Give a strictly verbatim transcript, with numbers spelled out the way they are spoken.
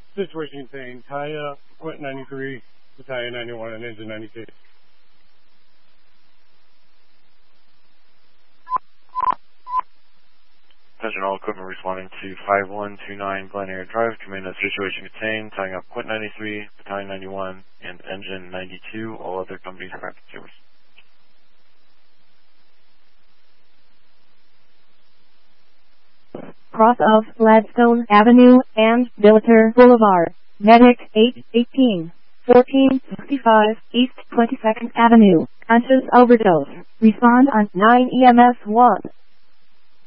Situation contained. Kaya, Quint ninety-three, Battalion ninety-one, and Engine ninety-two. Attention all equipment responding to five one two nine Glen Air Drive. Command of situation contained. Tying up Quint ninety-three, Battalion ninety-one, and Engine ninety-two. All other companies are back to service. Cross of Gladstone Avenue and Billiter Boulevard. Medic eight eighteen, fourteen sixty-five East twenty-second Avenue. Conscious overdose. Respond on nine E M S one.